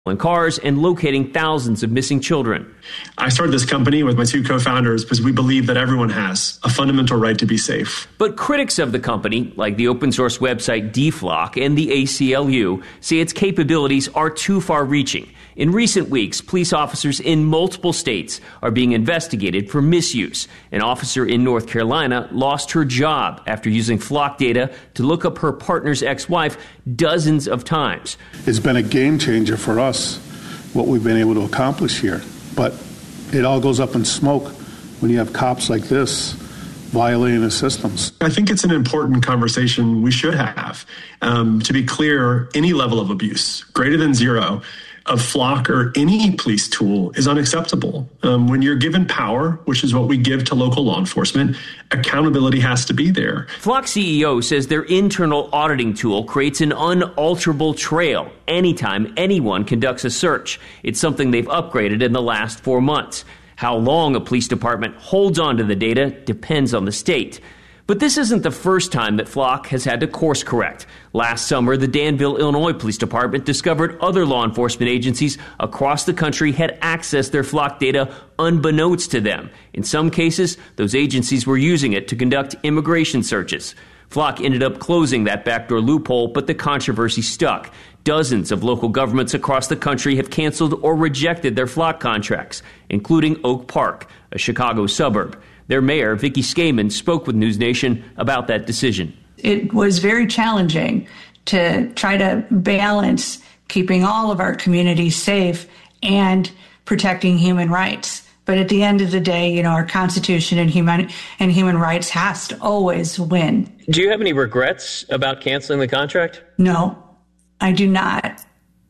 in cars and locating thousands of missing children. I started this company with my two co-founders because we believe that everyone has a fundamental right to be safe. But critics of the company, like the open source website DFLOC and the ACLU, say its capabilities are too far-reaching. In recent weeks, police officers in multiple states are being investigated for misuse. An officer in North Carolina lost her job after using Flock data to look up her partner's ex-wife dozens of times. It's been a game changer for us, what we've been able to accomplish here. But it all goes up in smoke when you have cops like this violating the systems. I think it's an important conversation we should have. To be clear, any level of abuse, greater than zero, of Flock or any police tool is unacceptable. When you're given power, which is what we give to local law enforcement, accountability has to be there. Flock CEO says their internal auditing tool creates an unalterable trail anytime anyone conducts a search. It's something they've upgraded in the last 4 months. How long a police department holds on to the data depends on the state. But this isn't the first time that Flock has had to course correct. Last summer, the Danville, Illinois Police Department discovered other law enforcement agencies across the country had accessed their Flock data unbeknownst to them. In some cases, those agencies were using it to conduct immigration searches. Flock ended up closing that backdoor loophole, but the controversy stuck. Dozens of local governments across the country have canceled or rejected their Flock contracts, including Oak Park, a Chicago suburb. Their mayor, Vicki Skaman, spoke with News Nation about that decision. It was very challenging to try to balance keeping all of our communities safe and protecting human rights. But at the end of the day, our Constitution and human rights has to always win. Do you have any regrets about canceling the contract? No, I do not.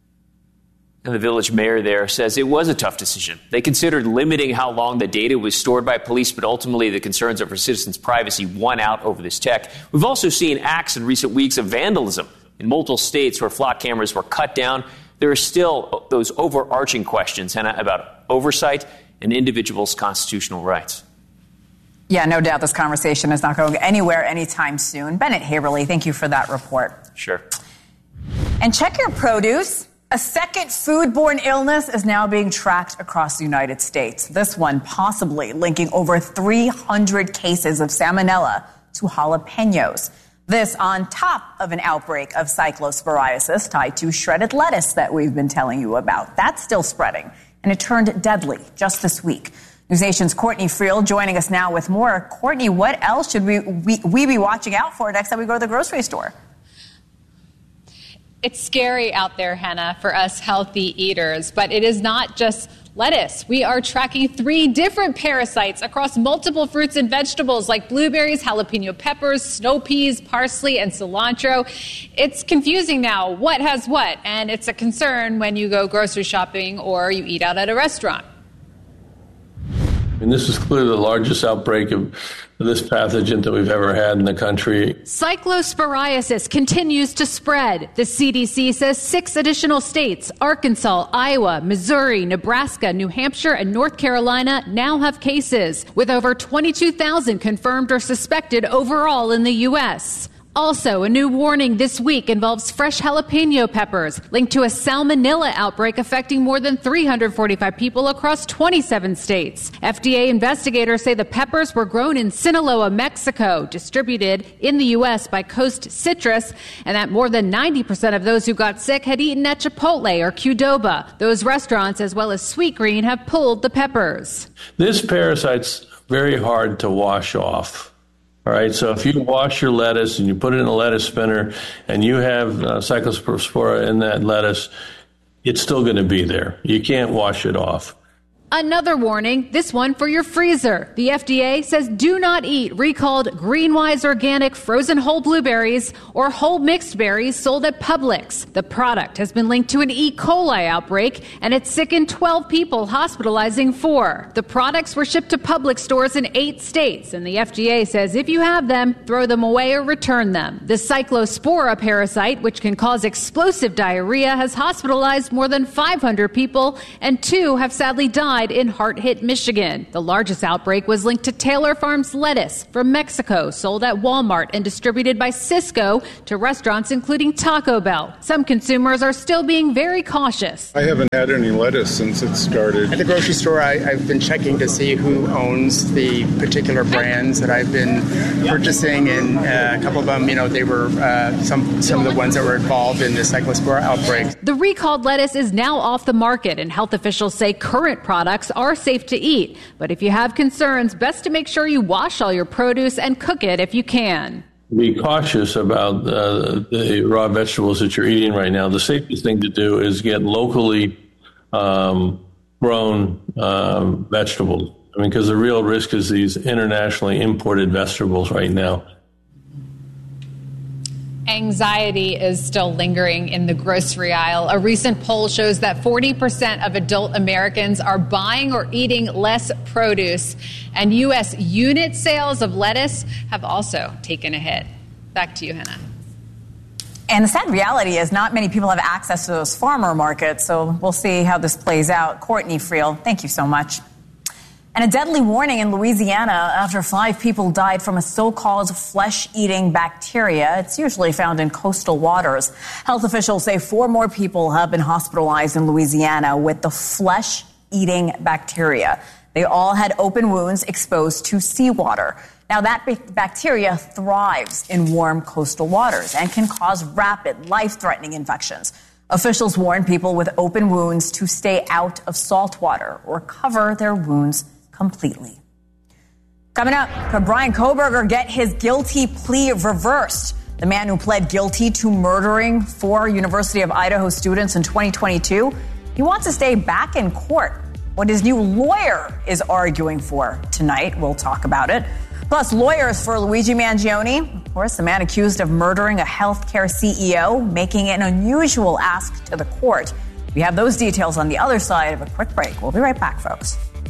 And the village mayor there says it was a tough decision. They considered limiting how long the data was stored by police, but ultimately the concerns over citizens' privacy won out over this tech. We've also seen acts in recent weeks of vandalism in multiple states where Flock cameras were cut down. There are still those overarching questions, Hannah, about oversight and individuals' constitutional rights. Yeah, no doubt this conversation is not going anywhere anytime soon. Bennett Haverly, thank you for that report. Sure. And check your produce. A second foodborne illness is now being tracked across the United States. This one possibly linking over 300 cases of salmonella to jalapenos. This on top of an outbreak of cyclosporiasis tied to shredded lettuce that we've been telling you about. That's still spreading, and it turned deadly just this week. News Nation's Courtney Friel joining us now with more. Courtney, what else should we be watching out for next time we go to the grocery store? It's scary out there, Hannah, for us healthy eaters, but it is not just lettuce. We are tracking 3 different parasites across multiple fruits and vegetables like blueberries, jalapeno peppers, snow peas, parsley, and cilantro. It's confusing now what has what, and it's a concern when you go grocery shopping or you eat out at a restaurant. And this is clearly the largest outbreak of this pathogen that we've ever had in the country. Cyclosporiasis continues to spread. The CDC says 6 additional states, Arkansas, Iowa, Missouri, Nebraska, New Hampshire, and North Carolina, now have cases, with over 22,000 confirmed or suspected overall in the U.S. Also, a new warning this week involves fresh jalapeno peppers linked to a salmonella outbreak affecting more than 345 people across 27 states. FDA investigators say the peppers were grown in Sinaloa, Mexico, distributed in the U.S. by Coast Citrus, and that more than 90% of those who got sick had eaten at Chipotle or Qdoba. Those restaurants, as well as Sweetgreen, have pulled the peppers. This parasite's very hard to wash off. All right, so if you wash your lettuce and you put it in a lettuce spinner and you have Cyclospora in that lettuce, it's still going to be there. You can't wash it off. Another warning, this one for your freezer. The FDA says do not eat recalled Greenwise Organic frozen whole blueberries or whole mixed berries sold at Publix. The product has been linked to an E. coli outbreak, and it sickened 12 people, hospitalizing 4. The products were shipped to Publix stores in 8 states, and the FDA says if you have them, throw them away or return them. The Cyclospora parasite, which can cause explosive diarrhea, has hospitalized more than 500 people, and 2 have sadly died nationwide in hard-hit Michigan. The largest outbreak was linked to Taylor Farms lettuce from Mexico, sold at Walmart and distributed by Sysco to restaurants including Taco Bell. Some consumers are still being very cautious. I haven't had any lettuce since it started. At the grocery store, I've been checking to see who owns the particular brands that I've been purchasing, and a couple of them, they were some of the ones that were involved in the Cyclospora outbreak. The recalled lettuce is now off the market, and health officials say current products are safe to eat. But if you have concerns, best to make sure you wash all your produce and cook it if you can. Be cautious about the raw vegetables that you're eating right now. The safest thing to do is get locally grown vegetables. Because the real risk is these internationally imported vegetables right now. Anxiety is still lingering in the grocery aisle. A recent poll shows that 40% of adult Americans are buying or eating less produce, and U.S. unit sales of lettuce have also taken a hit. Back to you, Hannah. And the sad reality is not many people have access to those farmer markets, so we'll see how this plays out. Courtney Friel, thank you so much. And a deadly warning in Louisiana after 5 people died from a so-called flesh-eating bacteria. It's usually found in coastal waters. Health officials say 4 more people have been hospitalized in Louisiana with the flesh-eating bacteria. They all had open wounds exposed to seawater. Now, that bacteria thrives in warm coastal waters and can cause rapid, life-threatening infections. Officials warn people with open wounds to stay out of salt water or cover their wounds completely. Coming up, could Bryan Kohberger get his guilty plea reversed? The man who pled guilty to murdering 4 University of Idaho students in 2022, he wants to stay back in court. What his new lawyer is arguing for tonight, we'll talk about it. Plus, lawyers for Luigi Mangione, of course, the man accused of murdering a healthcare CEO, making an unusual ask to the court. We have those details on the other side of a quick break. We'll be right back, folks.